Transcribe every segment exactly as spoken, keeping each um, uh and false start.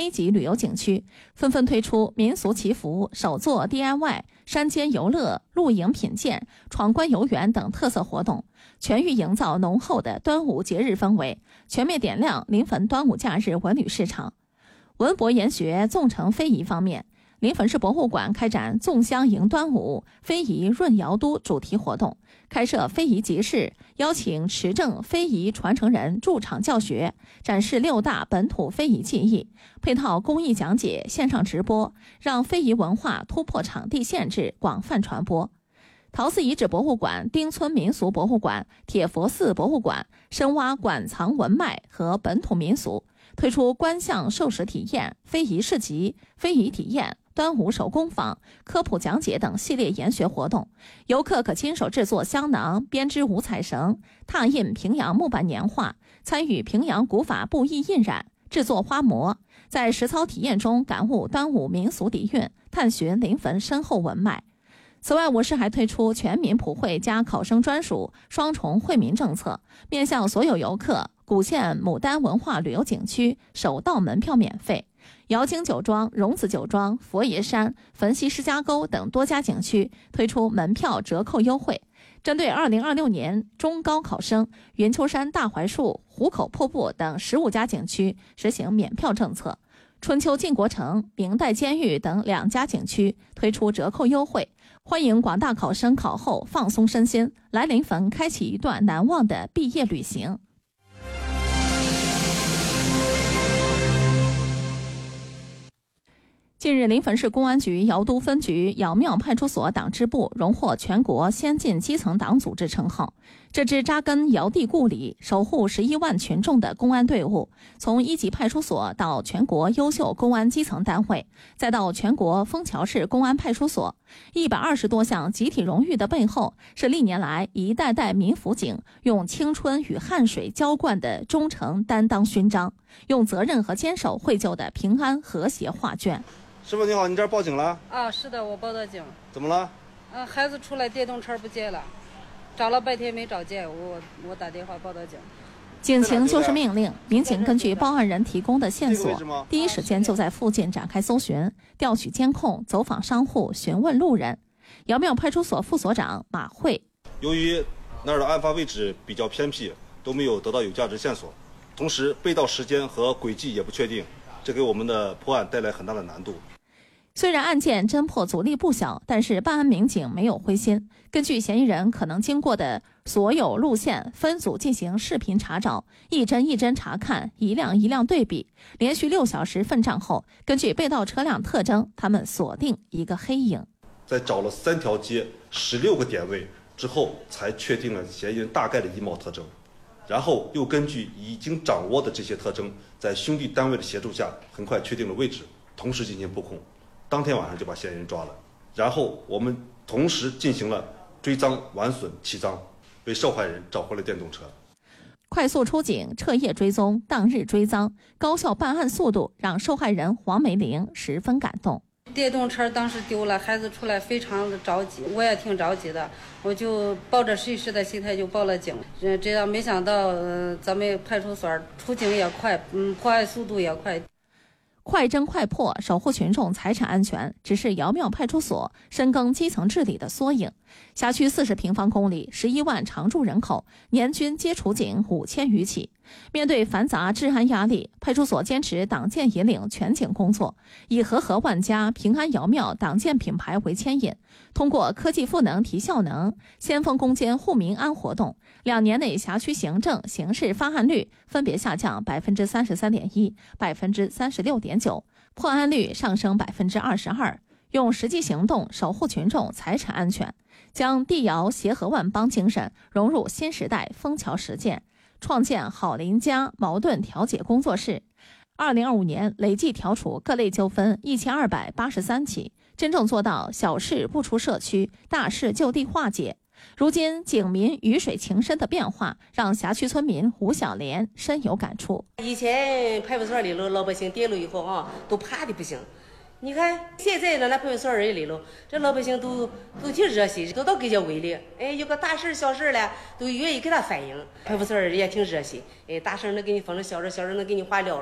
A 级旅游景区，纷纷推出民俗祈福、手作 D I Y、山间游乐、露营品鉴、闯关游园等特色活动，全域营造浓厚的端午节日氛围，全面点亮临汾端午假日文旅市场。文博研学纵乘非遗方面，临汾市博物馆开展纵乡迎端午、非遗润瑶都主题活动，开设非遗集市，邀请持证非遗传承人驻场教学，展示六大本土非遗技艺，配套公益讲解、线上直播，让非遗文化突破场地限制，广泛传播。陶寺遗址博物馆、丁村民俗博物馆、铁佛寺博物馆深挖馆藏文脉和本土民俗，推出观象授时体验、非遗市集、非遗体验、端午手工坊、科普讲解等系列研学活动，游客可亲手制作香囊、编织五彩绳、拓印平阳木板年画，参与平阳古法布艺印染、制作花模，在实操体验中感悟端午民俗底蕴，探寻临汾深厚文脉。此外，我市还推出全民普惠加考生专属双重惠民政策，面向所有游客，古县牡丹文化旅游景区首道门票免费，瑶京酒庄、荣子酒庄、佛爷山、汾西施家沟等多家景区推出门票折扣优惠。针对二零二六年中高考生，云丘山大槐树、湖口瀑布等十五家景区实行免票政策。春秋靖国城、明代监狱等两家景区推出折扣优惠，欢迎广大考生考后放松身心，来临汾开启一段难忘的毕业旅行。近日，临汾市公安局瑶都分局瑶庙派出所党支部荣获全国先进基层党组织称号。这支扎根瑶地故里、守护十一万群众的公安队伍，从一级派出所到全国优秀公安基层单位，再到全国枫桥市公安派出所，一百二十多项集体荣誉的背后，是历年来一代代民辅警用青春与汗水浇灌的忠诚担当勋章，用责任和坚守绘就的平安和谐画卷。 师傅你好，你这儿报警了？ 啊，是的，我报的警。 怎么了？ 嗯、啊，孩子出来电动车不见了，找了半天没找见，我我打电话报的警。 警情就是命令，民警根据报案人提供的线索，第一时间就在附近展开搜寻，调取监控，走访商户，询问路人。瑶庙派出所副所长马慧： 由于那儿的案发位置比较偏僻，都没有得到有价值线索，同时被盗时间和轨迹也不确定，这给我们的破案带来很大的难度。 虽然案件侦破阻力不小，但是办案民警没有灰心，根据嫌疑人可能经过的所有路线，分组进行视频查找，一帧一帧查看，一辆一辆对比，连续六小时奋战后，根据被盗车辆特征，他们锁定一个黑影。 在找了三条街、十六个点位之后，才确定了嫌疑人大概的衣帽特征，然后又根据已经掌握的这些特征，在兄弟单位的协助下，很快确定了位置，同时进行布控。当天晚上就把嫌疑人抓了，然后我们同时进行了追赃、挽损、起赃，为受害人找回了电动车。 快速出警、彻夜追踪、当日追赃，高效办案速度让受害人黄梅玲十分感动。 电动车当时丢了，孩子出来非常的着急，我也挺着急的，我就抱着试一试的心态就报了警。这样没想到，呃，咱们派出所出警也快，嗯，破案速度也快。 快侦快破，守护群众财产安全，只是瑶庙派出所深耕基层治理的缩影。辖区四十平方公里，十一万常住人口，年均接处警五千余起。面对繁杂治安压力，派出所坚持党建引领全警工作，以和合万家、平安瑶庙党建品牌为牵引，通过科技赋能提效能、先锋攻坚护民安活动，两年内辖区行政刑事发案率分别下降百分之三十三点一、百分之三十六点九，破案率上升百分之二十二。用实际行动守护群众财产安全，将地瑶协和万邦精神融入新时代枫桥实践，创建好邻家矛盾调解工作室。二零二五年累计调处各类纠纷一千二百八十三起，真正做到小事不出社区，大事就地化解。如今警民鱼水情深的变化，让辖区村民吴小莲深有感触。 以前派出所里头老百姓跌了以后啊，都怕的不行。你看现在呢，那派出所人里头，这老百姓都都挺热心，都到跟前围里，哎，有个大事小事了，都愿意给他反映。派出所人也挺热心，哎，大事能给你分了，小事小事能给你化了了。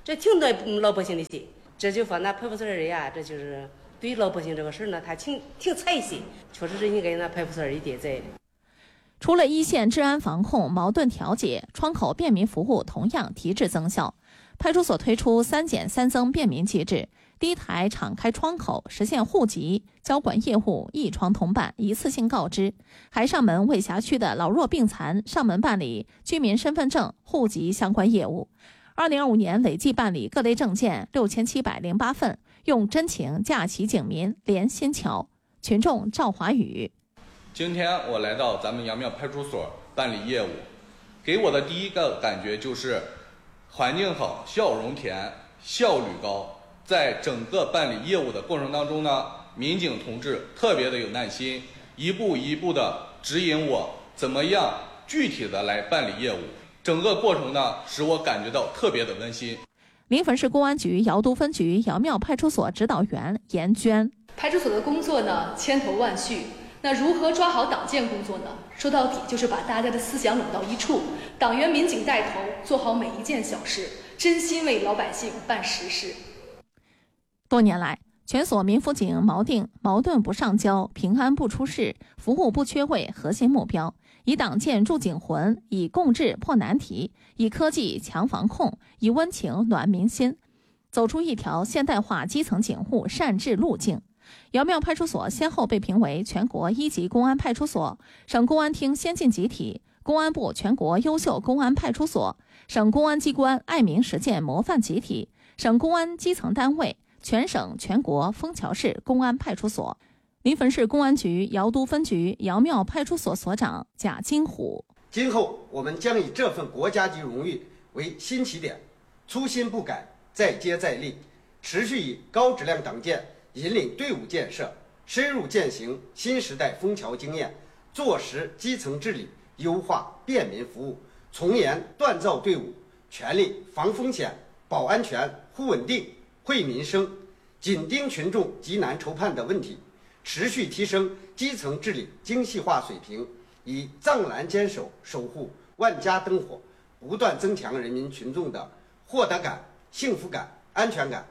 这挺对老百姓的心。这就说那派出所的人呀，这就是对老百姓这个事呢，他挺挺菜心，确实是应该那派出所一点在的。 除了一线治安防控、矛盾调解，窗口便民服务同样提质增效。派出所推出三检三增便民机制，第一台敞开窗口，实现户籍、交管业务一窗通办，一次性告知，还上门为辖区的老弱病残上门办理居民身份证、户籍相关业务。二零二五年累计办理各类证件六千七百零八份，用真情架起警民连心桥。群众赵华宇。 今天我来到咱们杨庙派出所办理业务，给我的第一个感觉就是环境好，笑容甜，效率高。在整个办理业务的过程当中呢，民警同志特别的有耐心，一步一步的指引我怎么样具体的来办理业务。整个过程呢，使我感觉到特别的温馨。 临汾市公安局瑶都分局瑶庙派出所指导员严娟。 派出所的工作呢，千头万绪。那如何抓好党建工作呢？说到底就是把大家的思想拢到一处，党员民警带头，做好每一件小事，真心为老百姓办实事。 多年来，全所民辅警锚定矛盾不上交、平安不出事、服务不缺位核心目标，以党建筑警魂，以共治破难题，以科技强防控，以温情暖民心，走出一条现代化基层警务善治路径。瑶庙派出所先后被评为全国一级公安派出所、省公安厅先进集体、公安部全国优秀公安派出所、省公安机关爱民实践模范集体、省公安基层单位、全省全国枫桥市公安派出所。临汾市公安局瑶都分局瑶庙派出所所长贾金虎。 今后我们将以这份国家级荣誉为新起点，初心不改，再接再厉，持续以高质量党建引领队伍建设，深入践行新时代枫桥经验，坐实基层治理，优化便民服务，从严锻造队伍，全力防风险、保安全、护稳定、惠民生，紧盯群众急难愁盼的问题，持续提升基层治理精细化水平，以藏栏坚守守护万家灯火，不断增强人民群众的获得感、幸福感、安全感。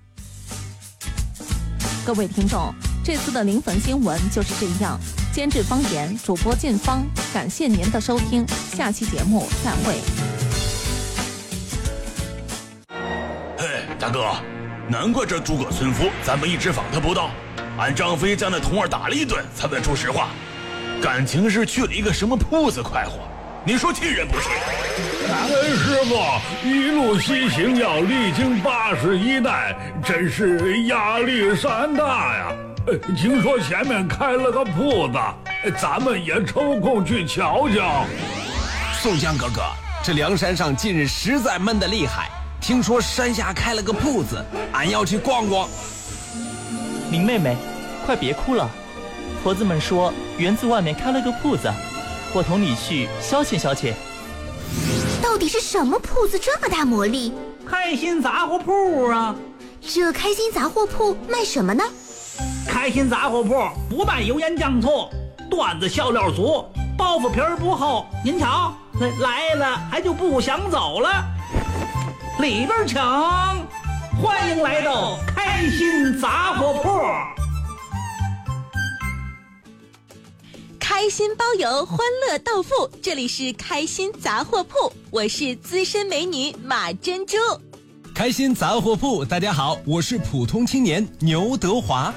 各位听众，这次的临汾新闻就是这样。监制方言，主播靳芳，感谢您的收听，下期节目再会。 嘿，大哥，难怪这诸葛村夫咱们一直访他不到，俺张飞将那童儿打了一顿，才问出实话，感情是去了一个什么铺子快活。你说气人不气？ 感恩师傅，一路西行要历经八十一难，真是压力山大呀。听说前面开了个铺子，咱们也抽空去瞧瞧。 宋江哥哥，这梁山上近日实在闷得厉害，听说山下开了个铺子，俺要去逛逛。 林妹妹，快别哭了，婆子们说园子外面开了个铺子，我同你去消遣消遣。 到底是什么铺子这么大魔力？ 开心杂货铺啊！ 这开心杂货铺卖什么呢？ 开心杂货铺不卖油盐酱醋，段子笑料足，包袱皮儿不厚。您瞧，来了还就不想走了。里边请，欢迎来到开心杂货铺。 开心包邮，欢乐到付，这里是开心杂货铺，我是资深美女马珍珠。 开心杂货铺，大家好，我是普通青年牛德华。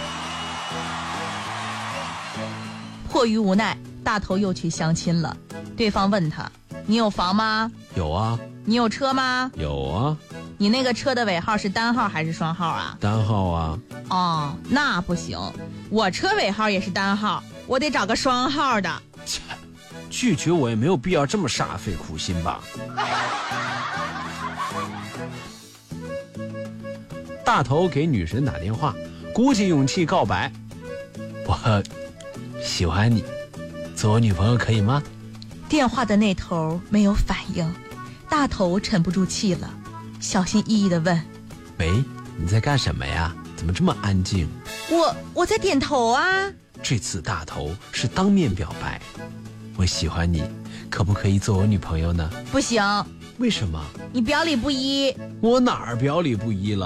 迫于无奈，大头又去相亲了。对方问他：“你有房吗？”“ 有啊。”“ 你有车吗？”“ 有啊。”“ 你那个车的尾号是单号还是双号啊？”“ 单号啊。”“ 哦，那不行，我车尾号也是单号，我得找个双号的。”“ 切，拒绝我也没有必要这么煞费苦心吧。”大头给女神打电话，鼓起勇气告白：“我喜欢你，做我女朋友可以吗？” 电话的那头没有反应，大头沉不住气了，小心翼翼地问：“ 喂，你在干什么呀？怎么这么安静？”“ 我我在点头啊。” 这次大头是当面表白：“我喜欢你，可不可以做我女朋友呢？”“ 不行， 为什么？ 你表里不一。 我哪儿表里不一了？